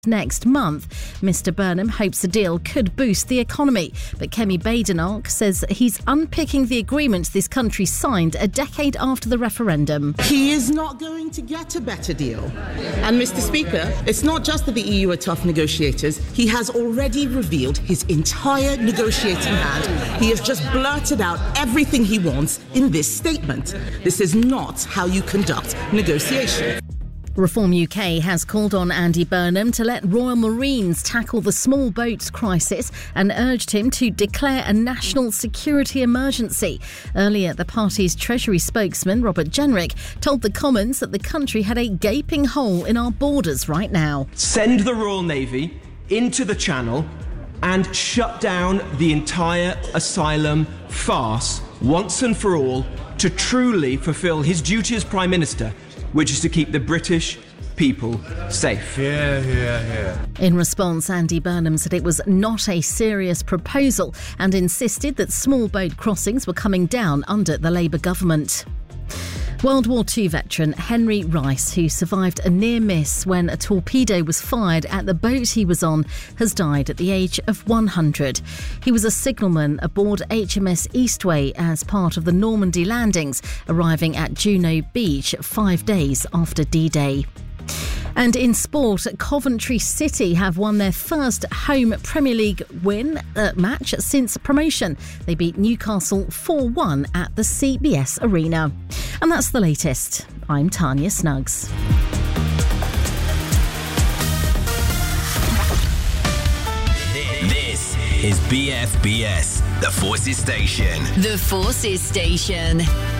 next month. Mr Burnham hopes the deal could boost the economy, but Kemi Badenoch says he's unpicking the agreement this country signed a decade after the referendum. He is not going to get a better deal. And Mr Speaker, it's not just that the EU are tough negotiators. He has already revealed his entire negotiating hand. He has just blurted out everything he wants in this statement. This is not how you conduct negotiations. Reform UK has called on Andy Burnham to let Royal Marines tackle the small boats crisis and urged him to declare a national security emergency. Earlier, the party's Treasury spokesman, Robert Jenrick, told the Commons that the country had a gaping hole in our borders right now. Send the Royal Navy into the Channel and shut down the entire asylum farce once and for all to truly fulfil his duty as Prime Minister, which is to keep the British people safe. In response, Andy Burnham said it was not a serious proposal and insisted that small boat crossings were coming down under the Labour government. World War II veteran Henry Rice, who survived a near miss when a torpedo was fired at the boat he was on, has died at the age of 100. He was a signalman aboard HMS Eastway as part of the Normandy landings, arriving at Juno Beach 5 days after D-Day. And in sport, Coventry City have won their first home Premier League match since promotion. They beat Newcastle 4-1 at the CBS Arena. And that's the latest. I'm Tanya Snuggs. This is BFBS, the Forces Station. The Forces Station.